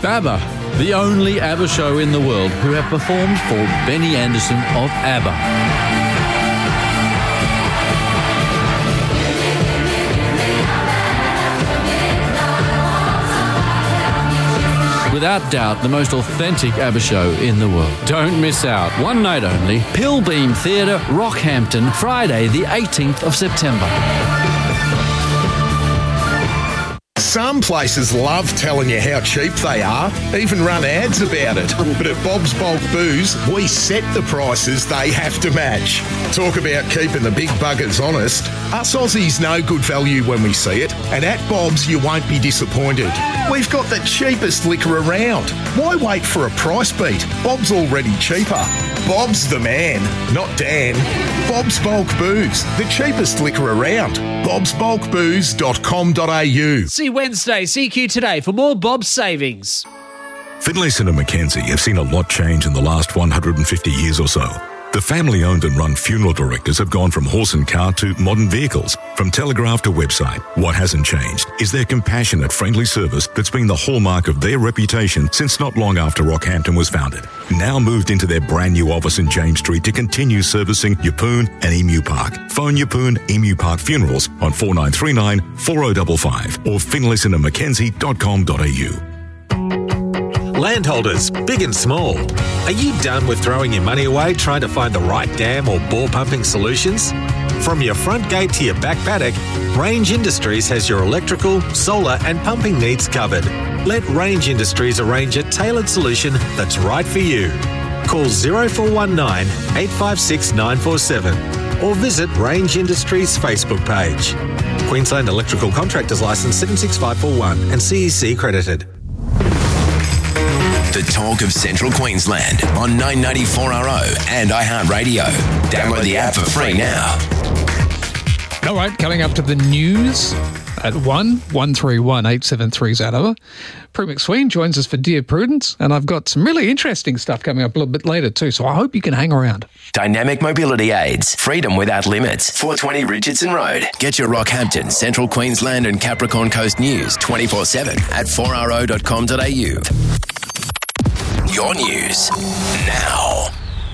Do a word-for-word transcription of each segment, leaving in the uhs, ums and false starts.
ABBA, the only ABBA show in the world who have performed for Benny Andersson of ABBA. Without doubt, the most authentic ABBA show in the world. Don't miss out. One night only. Pilbeam Theatre, Rockhampton, Friday the eighteenth of September. Some places love telling you how cheap they are, even run ads about it. But at Bob's Bulk Booze, we set the prices they have to match. Talk about keeping the big buggers honest. Us Aussies know good value when we see it, and at Bob's you won't be disappointed. We've got the cheapest liquor around. Why wait for a price beat? Bob's already cheaper. Bob's the man, not Dan. Bob's Bulk Booze, the cheapest liquor around. bobs bulk booze dot com dot a u. See Wednesday, C Q Today for more Bob's savings. Finlayson and Mackenzie have seen a lot change in the last one hundred fifty years or so. The family-owned and run funeral directors have gone from horse and cart to modern vehicles, from telegraph to website. What hasn't changed is their compassionate, friendly service that's been the hallmark of their reputation since not long after Rockhampton was founded. Now moved into their brand new office in James Street to continue servicing Yeppoon and Emu Park. Phone Yeppoon Emu Park Funerals on four nine three nine, four oh five five or finlayson and mackenzie dot com dot a u. Landholders, big and small, are you done with throwing your money away trying to find the right dam or bore pumping solutions? From your front gate to your back paddock, Range Industries has your electrical, solar and pumping needs covered. Let Range Industries arrange a tailored solution that's right for you. Call zero four one nine, eight five six, nine four seven or visit Range Industries Facebook page. Queensland Electrical Contractors Licence seven six five four one and C E C accredited. The talk of Central Queensland on nine ninety-four R O and iHeartRadio. Download the app for free now. All right, coming up to the news at one, one three one, eight seven three is that over. Prue McSween joins us for Dear Prudence, and I've got some really interesting stuff coming up a little bit later too, so I hope you can hang around. Dynamic Mobility Aids. Freedom without limits. four twenty Richardson Road. Get your Rockhampton, Central Queensland and Capricorn Coast news twenty-four seven at four r o dot com dot a u. Your news now.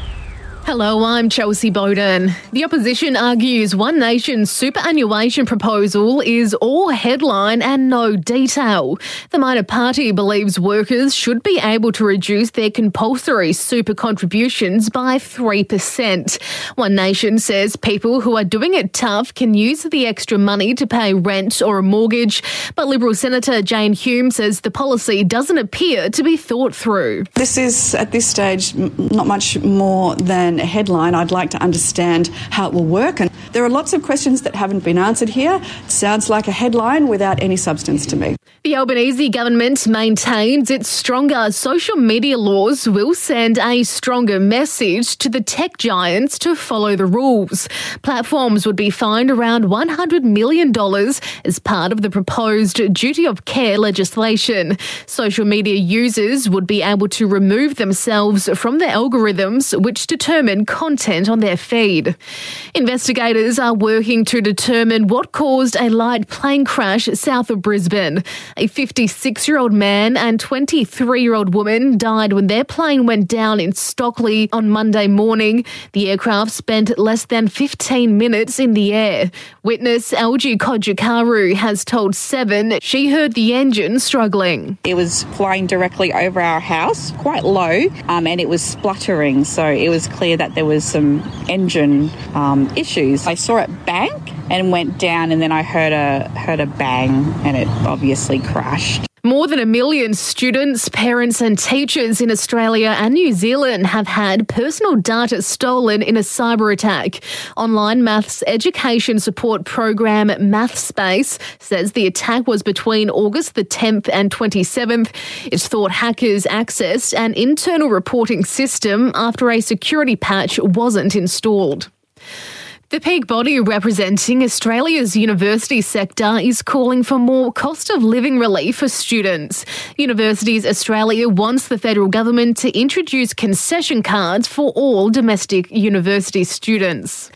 Hello, I'm Chelsea Bowden. The opposition argues One Nation's superannuation proposal is all headline and no detail. The minor party believes workers should be able to reduce their compulsory super contributions by three percent. One Nation says people who are doing it tough can use the extra money to pay rent or a mortgage, but Liberal Senator Jane Hume says the policy doesn't appear to be thought through. This is, at this stage, not much more than a headline. I'd like to understand how it will work, and there are lots of questions that haven't been answered here. It sounds like a headline without any substance to me. The Albanese government maintains its stronger social media laws will send a stronger message to the tech giants to follow the rules. Platforms would be fined around one hundred million dollars as part of the proposed duty of care legislation. Social media users would be able to remove themselves from the algorithms which determine content on their feed. Investigators are working to determine what caused a light plane crash south of Brisbane. A fifty-six-year-old man and twenty-three-year-old woman died when their plane went down in Stockley on Monday morning. The aircraft spent less than fifteen minutes in the air. Witness Algie Kojikaru has told Seven she heard the engine struggling. It was flying directly over our house, quite low, um, and it was spluttering, so it was clear that there was some engine um, issues. I saw it bang and went down, and then I heard a heard a bang, and it obviously crashed. More than a million students, parents and teachers in Australia and New Zealand have had personal data stolen in a cyber attack. Online maths education support program MathSpace says the attack was between August the tenth and twenty-seventh. It's thought hackers accessed an internal reporting system after a security patch wasn't installed. The peak body representing Australia's university sector is calling for more cost of living relief for students. Universities Australia wants the federal government to introduce concession cards for all domestic university students.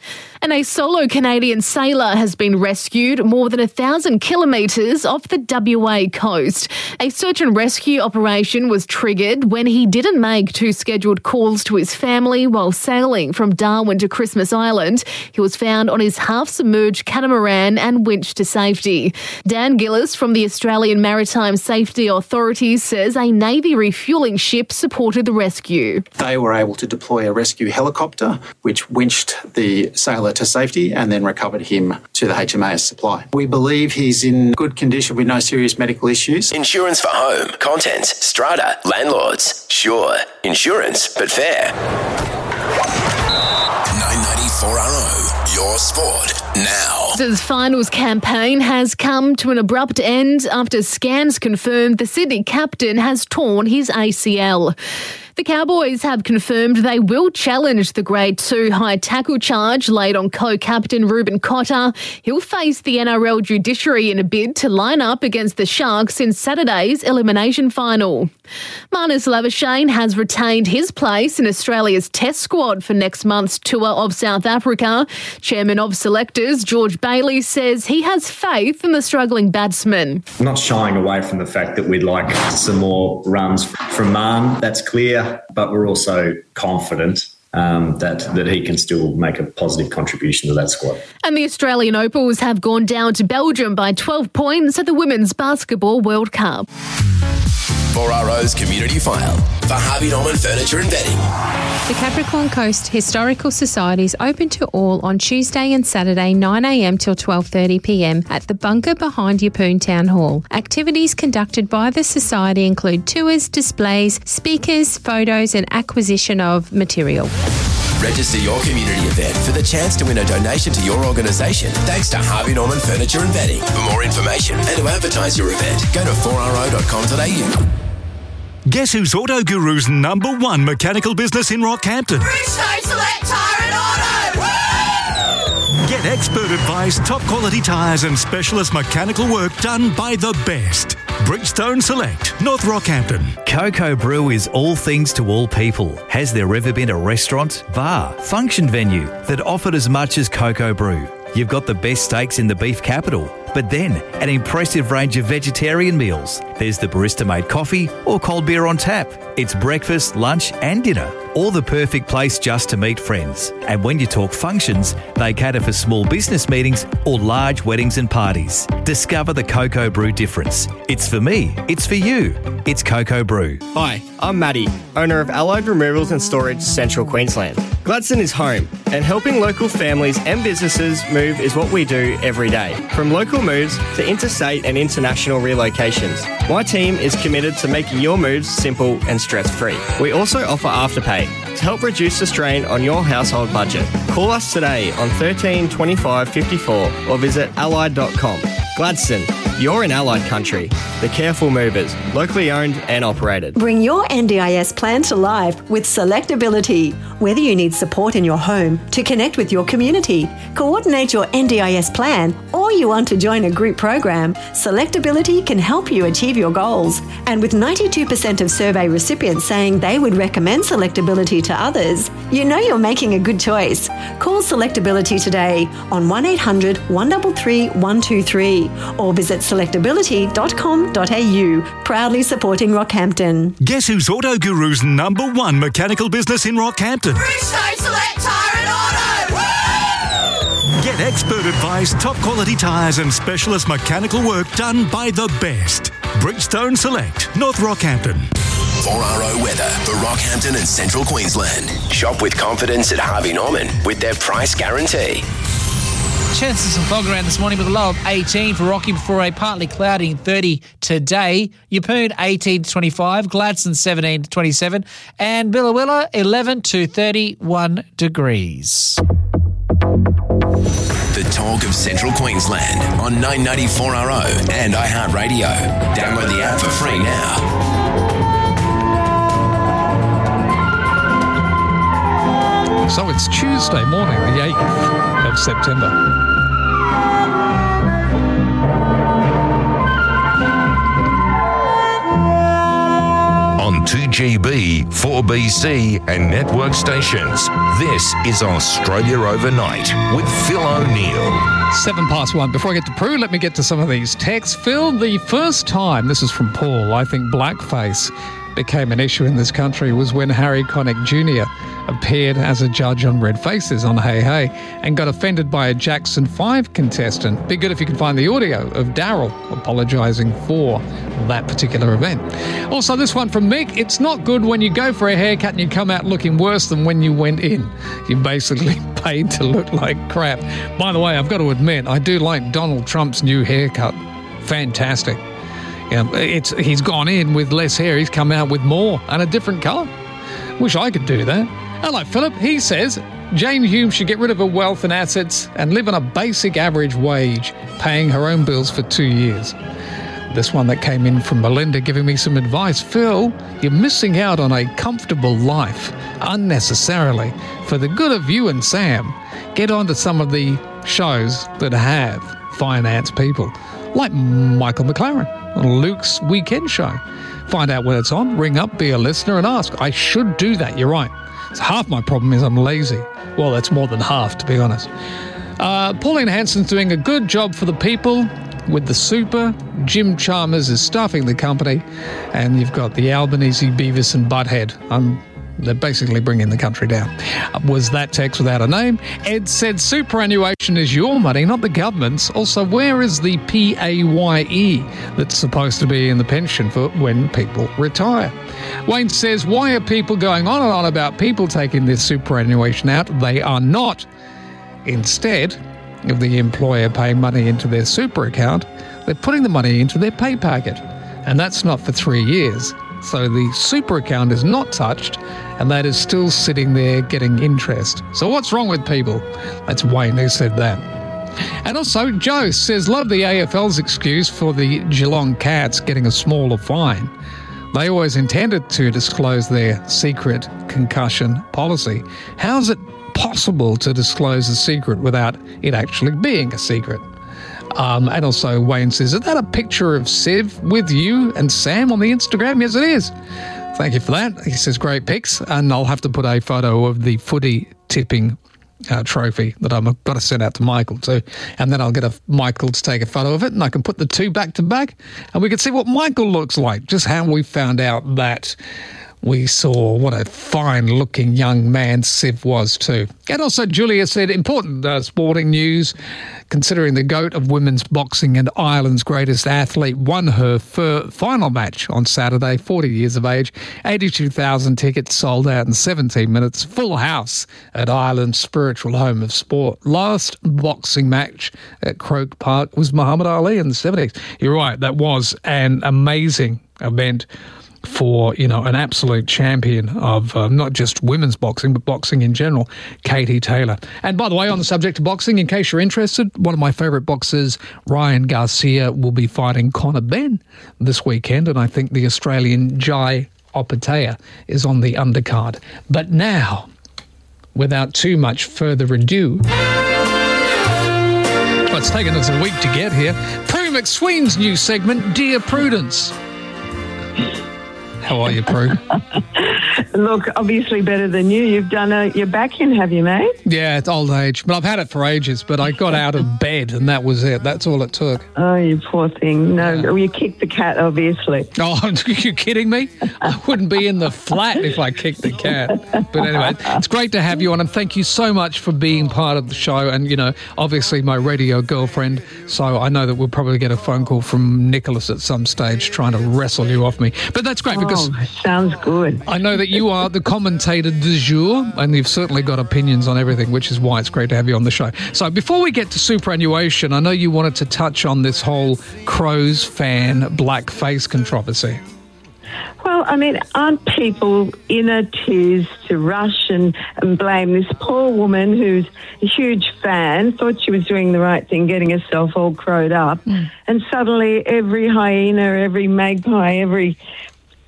And a solo Canadian sailor has been rescued more than a thousand kilometres off the W A coast. A search and rescue operation was triggered when he didn't make two scheduled calls to his family while sailing from Darwin to Christmas Island. He was found on his half-submerged catamaran and winched to safety. Dan Gillis from the Australian Maritime Safety Authority says a Navy refuelling ship supported the rescue. They were able to deploy a rescue helicopter which winched the sailor to safety and then recovered him to the H M A S Supply. We believe he's in good condition with no serious medical issues. Insurance for home, contents, strata, landlords. Sure, insurance, but fair. nine ninety-four R O, your sport now. The finals campaign has come to an abrupt end after scans confirmed the Sydney captain has torn his A C L. The Cowboys have confirmed they will challenge the Grade two high tackle charge laid on co-captain Ruben Cotter. He'll face the N R L judiciary in a bid to line up against the Sharks in Saturday's elimination final. Marnus Labuschagne has retained his place in Australia's test squad for next month's tour of South Africa. Chairman of selectors George Bailey says he has faith in the struggling batsman. I'm not shying away from the fact that we'd like some more runs from Marn. That's clear. But we're also confident um, that, that he can still make a positive contribution to that squad. And the Australian Opals have gone down to Belgium by twelve points at the Women's Basketball World Cup. four R O's Community File for Harvey Norman Furniture and Bedding. The Capricorn Coast Historical Society is open to all on Tuesday and Saturday nine a m till twelve thirty p m at the bunker behind Yeppoon Town Hall. Activities conducted by the Society include tours, displays, speakers, photos and acquisition of material. Register your community event for the chance to win a donation to your organisation thanks to Harvey Norman Furniture and Bedding. For more information and to advertise your event, go to four r o dot com dot a u. Guess who's Auto Guru's number one mechanical business in Rockhampton? Bridgestone Select Tyre and Auto! Woo! Get expert advice, top quality tyres and specialist mechanical work done by the best. Bridgestone Select, North Rockhampton. Coco Brew is all things to all people. Has there ever been a restaurant, bar, function venue that offered as much as Coco Brew? You've got the best steaks in the beef capital, but then an impressive range of vegetarian meals. There's the barista-made coffee or cold beer on tap. It's breakfast, lunch and dinner, or the perfect place just to meet friends. And when you talk functions, they cater for small business meetings or large weddings and parties. Discover the Coco Brew difference. It's for me, it's for you. It's Coco Brew. Hi, I'm Matty, owner of Allied Removals and Storage, Central Queensland. Gladstone is home, and helping local families and businesses move is what we do every day. From local moves to interstate and international relocations, my team is committed to making your moves simple and stress-free. We also offer Afterpay to help reduce the strain on your household budget. Call us today on thirteen twenty-five fifty-four or visit allied dot com. Gladstone, you're in Allied country. The Careful Movers, locally owned and operated. Bring your N D I S plan to life with Selectability. Whether you need support in your home, to connect with your community, coordinate your N D I S plan, or you want to join a group program, Selectability can help you achieve your goals. And with ninety-two percent of survey recipients saying they would recommend Selectability to others, you know you're making a good choice. Call Selectability today on one eight hundred, one three three, one two three or visit selectability dot com dot a u. Proudly supporting Rockhampton. Guess who's Auto Guru's number one mechanical business in Rockhampton? Bridgestone Select Tyre and Auto! Woo! Get expert advice, top quality tyres and specialist mechanical work done by the best. Bridgestone Select, North Rockhampton. four R O weather for Rockhampton and Central Queensland. Shop with confidence at Harvey Norman with their price guarantee. Chances of some fog around this morning with a low of eighteen for Rocky before a partly cloudy and thirty today. Yeppoon eighteen to twenty-five, Gladstone seventeen to twenty-seven, and Billawilla eleven to thirty-one degrees. The talk of Central Queensland on nine ninety-four R O and iHeartRadio. Download the app for free now. So it's Tuesday morning, the eighth of September. On two G B, four B C and network stations. This is Australia Overnight with Phil O'Neill. Seven past one. Before I get to Prue, let me get to some of these texts. Phil, the first time, this is from Paul, I think blackface became an issue in this country was when Harry Connick Junior appeared as a judge on Red Faces on Hey Hey and got offended by a Jackson five contestant. Be good if you can find the audio of Daryl apologising for that particular event. Also, this one from Mick. It's not good when you go for a haircut and you come out looking worse than when you went in. You're basically paid to look like crap. By the way, I've got to admit, I do like Donald Trump's new haircut. Fantastic. Yeah, it's he's gone in with less hair. He's come out with more and a different colour. Wish I could do that. Hello, Philip. He says Jane Hume should get rid of her wealth and assets and live on a basic average wage, paying her own bills for two years. This one that came in from Melinda giving me some advice. Phil, you're missing out on a comfortable life unnecessarily. For the good of you and Sam, get on to some of the shows that have finance people, like Michael McLaren on Luke's Weekend Show. Find out when it's on, ring up, be a listener and ask. I should do that, you're right. So half my problem is I'm lazy. Well, that's more than half, to be honest. Uh, Pauline Hanson's doing a good job for the people with the super. Jim Chalmers is staffing the company. And you've got the Albanese, Beavis and Butthead. I'm They're basically bringing the country down. Was that text without a name? Ed said superannuation is your money, not the government's. Also, where is the P A Y E that's supposed to be in the pension for when people retire? Wayne says, why are people going on and on about people taking this superannuation out? They are not. Instead of the employer paying money into their super account, they're putting the money into their pay packet. And that's not for three years. So the super account is not touched, and that is still sitting there getting interest. So what's wrong with people? That's Wayne who said that. And also, Joe says, love the A F L's excuse for the Geelong Cats getting a smaller fine. They always intended to disclose their secret concussion policy. How is it possible to disclose a secret without it actually being a secret? Um, and also Wayne says, is that a picture of Siv with you and Sam on the Instagram? Yes, it is. Thank you for that. He says, great pics. And I'll have to put a photo of the footy tipping uh, trophy that I've got to send out to Michael too. And then I'll get a Michael to take a photo of it and I can put the two back to back and we can see what Michael looks like. Just how we found out that we saw what a fine-looking young man Siv was too. And also Julia said, important uh, sporting news, considering the GOAT of women's boxing and Ireland's greatest athlete won her fir- final match on Saturday, forty years of age, eighty-two thousand tickets sold out in seventeen minutes, full house at Ireland's spiritual home of sport. Last boxing match at Croke Park was Muhammad Ali in the seventies. You're right, that was an amazing event for, you know, an absolute champion of uh, not just women's boxing, but boxing in general, Katie Taylor. And by the way, on the subject of boxing, in case you're interested, one of my favourite boxers, Ryan Garcia, will be fighting Conor Benn this weekend, and I think the Australian Jai Opetaia is on the undercard. But now, without too much further ado, well, it's taken us a week to get here, Prue McSween's new segment, Dear Prudence. How are you, Prue? Look, obviously better than you. You've done a, your back in, have you, mate? Yeah, it's old age. But I've had it for ages, but I got out of bed and that was it. That's all it took. Oh, you poor thing. No, yeah. You kicked the cat, obviously. Oh, are you kidding me? I wouldn't be in the flat if I kicked the cat. But anyway, it's great to have you on and thank you so much for being part of the show and, you know, obviously my radio girlfriend. So I know that we'll probably get a phone call from Nicholas at some stage trying to wrestle you off me. But that's great because... Oh, sounds good. I know that you are the commentator du jour and you've certainly got opinions on everything, which is why it's great to have you on the show. So before we get to superannuation, I know you wanted to touch on this whole Crows fan blackface controversy. Well, I mean, aren't people in a tears to rush and, and blame this poor woman who's a huge fan, thought she was doing the right thing, getting herself all crowed up, mm. and suddenly every hyena, every magpie, every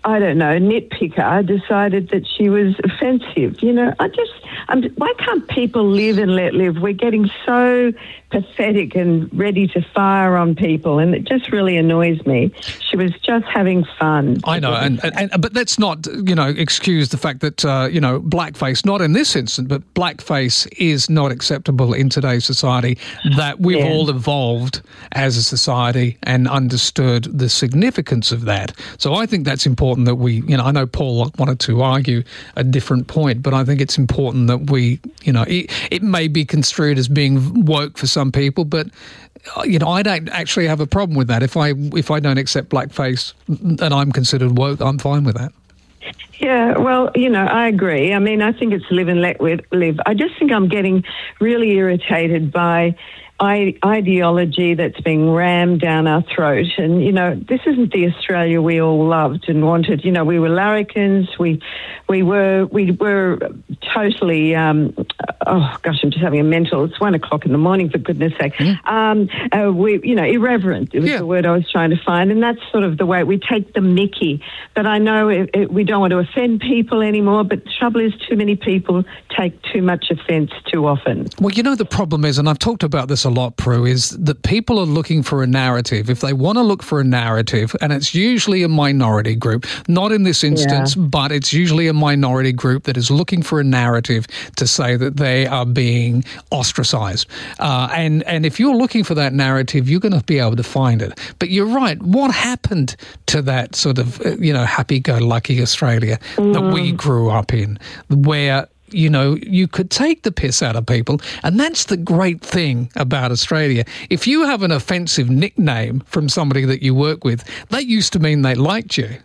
I don't know, nitpicker decided that she was offensive. You know, I just, I'm, why can't people live and let live? We're getting so pathetic and ready to fire on people, and it just really annoys me. She was just having fun. I know, and, and, and but let's not, you know, excuse the fact that, uh, you know, blackface, not in this instance, but blackface is not acceptable in today's society, that we've Yeah. all evolved as a society and understood the significance of that. So I think that's important that we, you know, I know Paul wanted to argue a different point, but I think it's important that we, you know, it, it may be construed as being woke for some people, but you know, I don't actually have a problem with that. If I if I don't accept blackface and I'm considered woke, I'm fine with that. Yeah, well, you know, I agree. I mean, I think it's live and let live. I just think I'm getting really irritated by I- ideology that's being rammed down our throat. And, you know, this isn't the Australia we all loved and wanted. You know, we were larrikins. We we were we were totally, um, oh, gosh, I'm just having a mental. It's one o'clock in the morning, for goodness sake. Mm. Um, uh, we, you know, irreverent. It was yeah. the word I was trying to find. And that's sort of the way we take the mickey. But I know it, it, we don't want to offend people anymore, but the trouble is too many people take too much offence too often. Well, you know, the problem is, and I've talked about this a lot, Prue, is that people are looking for a narrative. If they want to look for a narrative, and it's usually a minority group, not in this instance, yeah. but it's usually a minority group that is looking for a narrative to say that they are being ostracised. Uh, and, and if you're looking for that narrative, you're going to be able to find it. But you're right. What happened to that sort of, you know, happy-go-lucky Australia mm. that we grew up in, where you know, you could take the piss out of people, and that's the great thing about Australia. If you have an offensive nickname from somebody that you work with, that used to mean they liked you.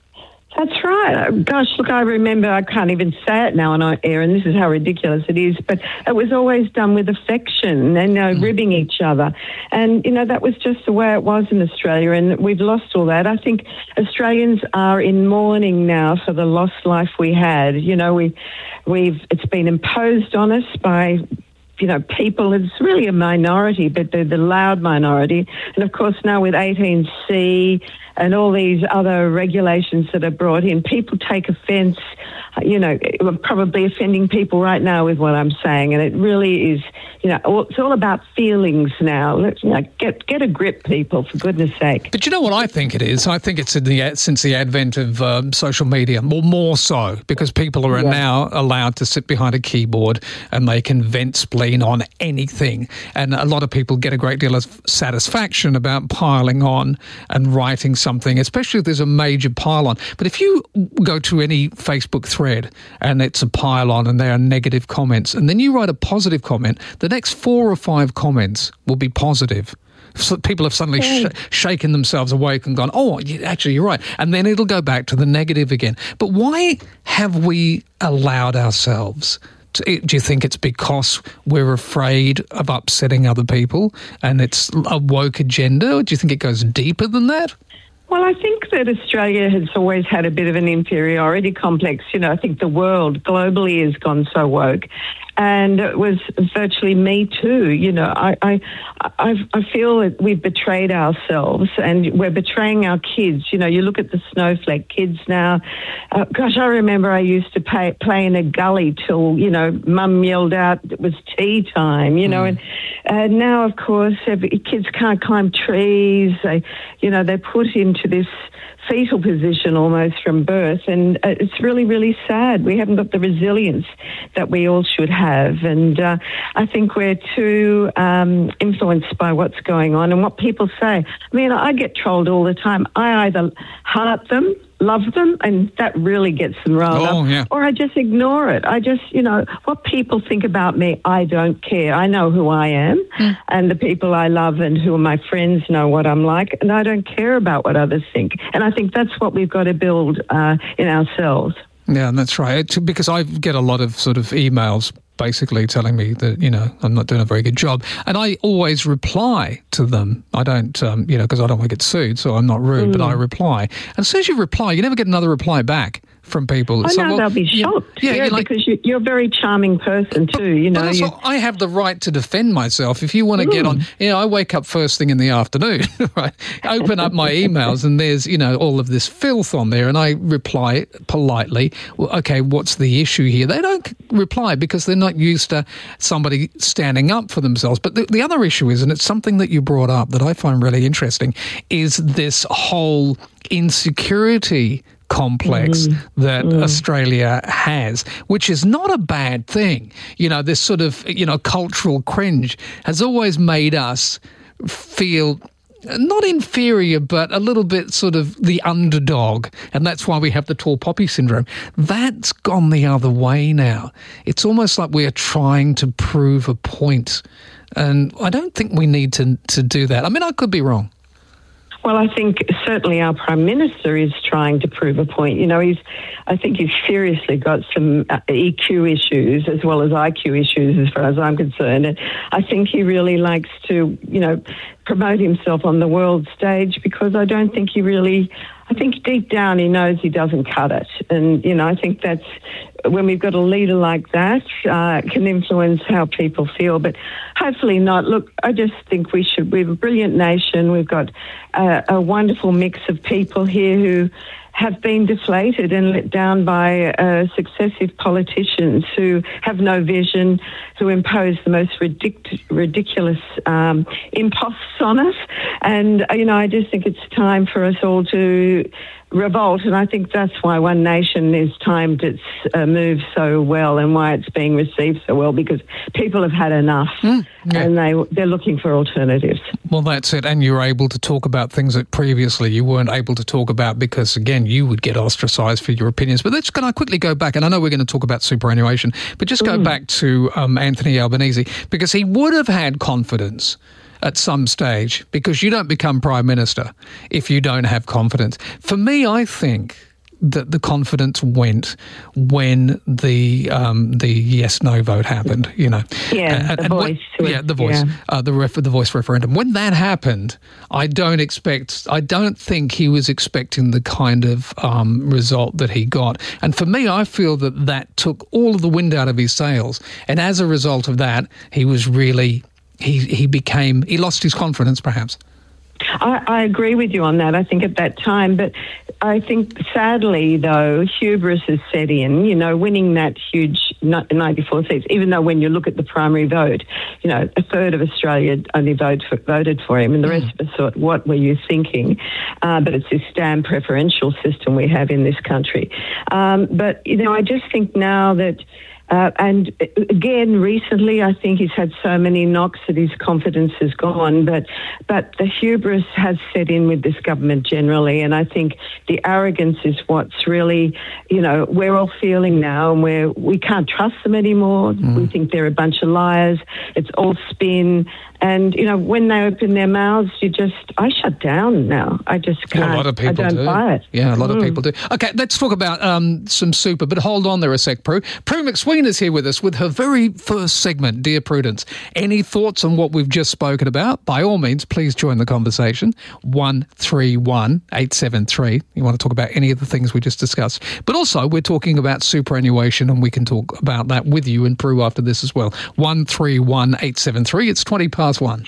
That's right. Gosh, look, I remember, I can't even say it now on air, and this is how ridiculous it is, but it was always done with affection and, you know, mm. ribbing each other. And, you know, that was just the way it was in Australia, and we've lost all that. I think Australians are in mourning now for the lost life we had. You know, we, we've it's been imposed on us by, you know, people. It's really a minority, but they're the loud minority. And, of course, now with eighteen C and all these other regulations that are brought in, people take offence. You know, I'm probably offending people right now with what I'm saying, and it really is, you know, it's all about feelings now. Let's, you know, get get a grip, people, for goodness sake. But you know what I think it is? I think it's in the, since the advent of um, social media, more, more so, because people are yeah. now allowed to sit behind a keyboard and they can vent spleen on anything. And a lot of people get a great deal of satisfaction about piling on and writing something, especially if there's a major pile-on. But if you go to any Facebook thread and it's a pile-on and there are negative comments, and then you write a positive comment, the next four or five comments will be positive. So people have suddenly sh- shaken themselves awake and gone, oh, actually, you're right. And then it'll go back to the negative again. But why have we allowed ourselves to, do you think it's because we're afraid of upsetting other people and it's a woke agenda, or do you think it goes deeper than that? Well, I think that Australia has always had a bit of an inferiority complex. You know, I think the world globally has gone so woke. And it was virtually me too. You know, I, I, I, I feel that we've betrayed ourselves and we're betraying our kids. You know, you look at the snowflake kids now. Uh, gosh, I remember I used to pay, play in a gully till, you know, mum yelled out it was tea time, you know, mm. and uh, now, of course, every, kids can't climb trees. They, you know, they're put into this fetal position almost from birth, and uh, it's really, really sad. We haven't got the resilience that we all should have, and uh, I think we're too um, influenced by what's going on and what people say. I mean, I get trolled all the time. I either heart them, love them, and that really gets them riled oh, up, yeah. or I just ignore it. I just, you know, what people think about me, I don't care. I know who I am, mm. and the people I love and who are my friends know what I'm like, and I don't care about what others think. And I think that's what we've got to build uh, in ourselves. Yeah, that's right. It's because I get a lot of sort of emails basically telling me that, you know, I'm not doing a very good job. And I always reply to them. I don't, um, you know, because I don't want to get sued, so I'm not rude, mm. but I reply. And as soon as you reply, you never get another reply back. from people. I So, know well, they'll be yeah, shocked. Yeah, Yeah, you're like, because you, you're a very charming person too. You know, but also, you- I have the right to defend myself. If you want to get on, you know, I wake up first thing in the afternoon, right? Open up my emails and there's, you know, all of this filth on there, and I reply politely, well, okay, what's the issue here? They don't reply because they're not used to somebody standing up for themselves. But the, the other issue is, and it's something that you brought up that I find really interesting, is this whole insecurity complex Mm. that Mm. Australia has, which is not a bad thing. You know, this sort of, you know, cultural cringe has always made us feel not inferior, but a little bit sort of the underdog. And that's why we have the tall poppy syndrome. That's gone the other way now. It's almost like we're trying to prove a point. And I don't think we need to, to do that. I mean, I could be wrong. Well, I think certainly our Prime Minister is trying to prove a point. You know, he's, I think he's seriously got some uh, E Q issues as well as I Q issues as far as I'm concerned. And I think he really likes to, you know, promote himself on the world stage because I don't think he really, I think deep down he knows he doesn't cut it. And, you know, I think that's, when we've got a leader like that, uh, can influence how people feel, but hopefully not. Look, I just think we should, we're a brilliant nation. We've got a, a wonderful mix of people here who have been deflated and let down by uh, successive politicians who have no vision, who impose the most ridic- ridiculous um, imposts on us. And, uh, you know, I just think it's time for us all to revolt, and I think that's why One Nation has timed its uh, move so well and why it's being received so well, because people have had enough mm, yeah. and they, they're looking for alternatives. Well, that's it. And you're able to talk about things that previously you weren't able to talk about because, again, you would get ostracised for your opinions. But let's can I quickly go back, and I know we're going to talk about superannuation, but just go mm. back to um, Anthony Albanese, because he would have had confidence at some stage, because you don't become Prime Minister if you don't have confidence. For me, I think that the confidence went when the um, the yes/no vote happened. You know, yeah, and, the and voice, when, yeah, the voice, yeah. Uh, the ref, the voice referendum. When that happened, I don't expect, I don't think he was expecting the kind of um, result that he got. And for me, I feel that that took all of the wind out of his sails, and as a result of that, he was really. He he became, he lost his confidence, perhaps. I, I agree with you on that, I think, at that time. But I think, sadly, though, hubris has set in, you know, winning that huge ninety-four seats, even though when you look at the primary vote, you know, a third of Australia only vote for, voted for him, and the rest of us thought, what were you thinking? Uh, but it's this damn preferential system we have in this country. Um, but, you know, I just think now that Uh, and again, recently, I think he's had so many knocks that his confidence has gone. But but the hubris has set in with this government generally, and I think the arrogance is what's really, you know, we're all feeling now, and we're we can't trust them anymore. Mm. We think they're a bunch of liars. It's all spin. And, you know, when they open their mouths, you just, I shut down now. I just can't. Well, a lot of people I don't do. buy it. Yeah, a lot mm. of people do. Okay, let's talk about um, some super, but hold on there a sec, Prue. Prue McSween is here with us with her very first segment, Dear Prudence. Any thoughts on what we've just spoken about? By all means, please join the conversation. one three one eight seven three. You want to talk about any of the things we just discussed. But also, we're talking about superannuation, and we can talk about that with you and Prue after this as well. one three one eight seven three. It's twenty past one.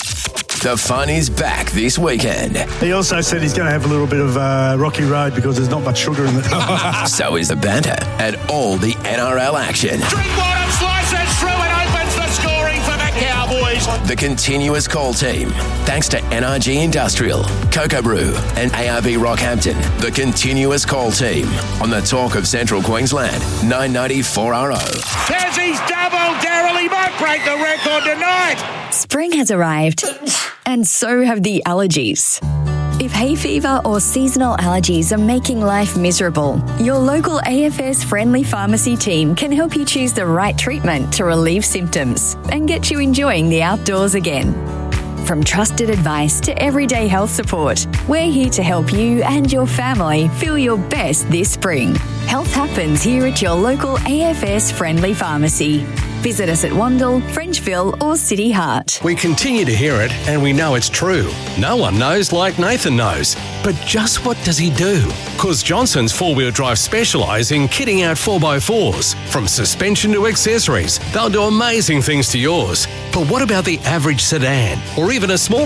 The fun is back this weekend. He also said he's going to have a little bit of uh, rocky road because there's not much sugar in it. So is the banter and all the N R L action. Drinkwater slices through and opens the scoring for the Cowboys. The continuous call team. Thanks to N R G Industrial, Cocoa Brew and A R B Rockhampton. The continuous call team on the Talk of Central Queensland, nine ninety four R O. Tassie's double, Daryl. He might break the record tonight. Spring has arrived, and so have the allergies. If hay fever or seasonal allergies are making life miserable, your local A F S-friendly pharmacy team can help you choose the right treatment to relieve symptoms and get you enjoying the outdoors again. From trusted advice to everyday health support, we're here to help you and your family feel your best this spring. Health happens here at your local A F S-friendly pharmacy. Visit us at Wandle, Frenchville or City Heart. We continue to hear it and we know it's true. No one knows like Nathan knows. But just what does he do? Because Johnson's four-wheel drive specialise in kitting out four by fours. From suspension to accessories, they'll do amazing things to yours. But what about the average sedan or even a small